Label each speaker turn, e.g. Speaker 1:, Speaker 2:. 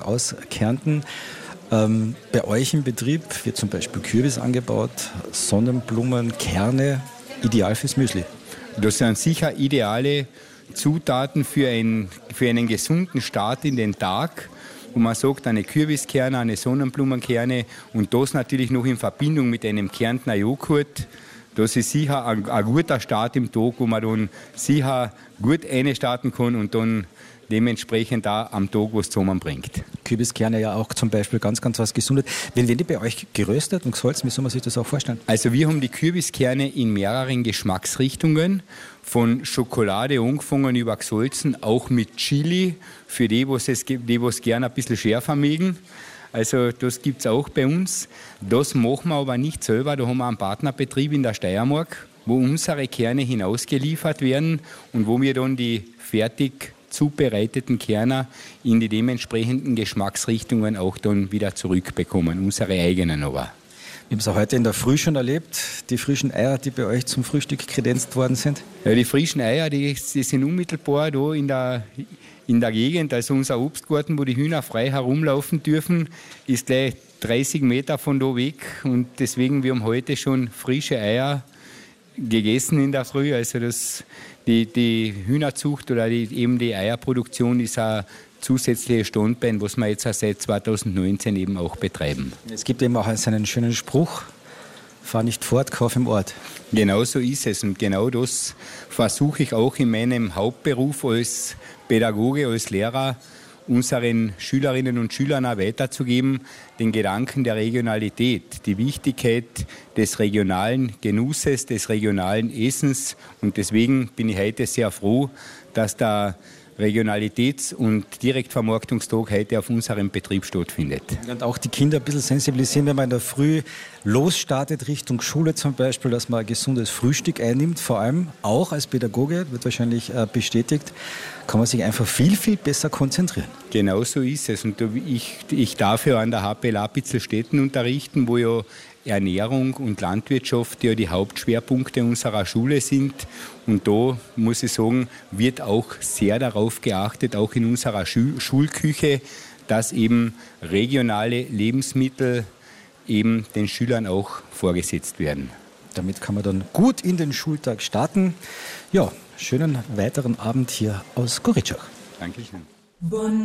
Speaker 1: aus Kärnten. Bei euch im Betrieb wird zum Beispiel Kürbis angebaut, Sonnenblumen, Kerne, ideal fürs Müsli.
Speaker 2: Das sind sicher ideale Zutaten für einen gesunden Start in den Tag, wo man sagt, eine Kürbiskerne, eine Sonnenblumenkerne und das natürlich noch in Verbindung mit einem Kärntner Joghurt. Das ist sicher ein guter Start im Tag, wo man dann sicher gut starten kann und dann dementsprechend auch am Tag was zusammenbringt.
Speaker 1: Kürbiskerne ja auch zum Beispiel ganz, ganz was Gesundes. Werden die bei euch geröstet und gesalzen? Wie soll man sich das auch vorstellen?
Speaker 2: Also wir haben die Kürbiskerne in mehreren Geschmacksrichtungen, von Schokolade angefangen über gesalzen, auch mit Chili, für die, was gerne ein bisschen schärfer mögen. Also das gibt es auch bei uns. Das machen wir aber nicht selber. Da haben wir einen Partnerbetrieb in der Steiermark, wo unsere Kerne hinausgeliefert werden und wo wir dann die fertig zubereiteten Kerne in die dementsprechenden Geschmacksrichtungen auch dann wieder zurückbekommen, unsere eigenen aber.
Speaker 1: Wir haben es auch heute in der Früh schon erlebt, die frischen Eier, die bei euch zum Frühstück kredenzt worden sind.
Speaker 2: Ja, die frischen Eier, die sind unmittelbar da in der Gegend, also unser Obstgarten, wo die Hühner frei herumlaufen dürfen, ist gleich 30 Meter von da weg und deswegen, wir haben heute schon frische Eier gegessen in der Früh, also die Hühnerzucht oder die Eierproduktion ist ein zusätzliches Standbein, was wir jetzt seit 2019 eben auch betreiben.
Speaker 1: Es gibt eben auch einen schönen Spruch, fahr nicht fort, kauf im Ort.
Speaker 2: Genau so ist es und genau das versuche ich auch in meinem Hauptberuf als Pädagoge, als Lehrer unseren Schülerinnen und Schülern auch weiterzugeben, den Gedanken der Regionalität, die Wichtigkeit des regionalen Genusses, des regionalen Essens. Und deswegen bin ich heute sehr froh, dass der Regionalitäts- und Direktvermarktungstag heute auf unserem Betrieb stattfindet.
Speaker 1: Und auch die Kinder ein bisschen sensibilisieren, wenn man in der Früh losstartet Richtung Schule zum Beispiel, dass man ein gesundes Frühstück einnimmt, vor allem auch als Pädagoge, wird wahrscheinlich bestätigt, kann man sich einfach viel, viel besser konzentrieren.
Speaker 2: Genau so ist es. Und ich darf ja an der HPLA Pitzelstetten unterrichten, wo ja Ernährung und Landwirtschaft ja die Hauptschwerpunkte unserer Schule sind. Und da muss ich sagen, wird auch sehr darauf geachtet, auch in unserer Schulküche, dass eben regionale Lebensmittel eben den Schülern auch vorgesetzt werden.
Speaker 1: Damit kann man dann gut in den Schultag starten. Ja, schönen weiteren Abend hier aus Goritschach.
Speaker 2: Dankeschön.